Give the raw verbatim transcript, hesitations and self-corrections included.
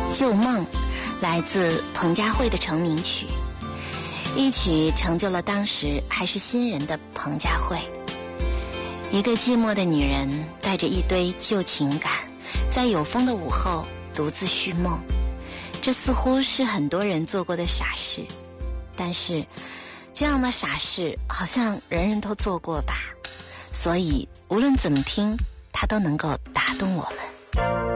旧梦来自彭佳慧的成名曲，一曲成就了当时还是新人的彭佳慧。一个寂寞的女人带着一堆旧情感，在有风的午后独自续梦，这似乎是很多人做过的傻事，但是这样的傻事好像人人都做过吧，所以无论怎么听它都能够打动我们。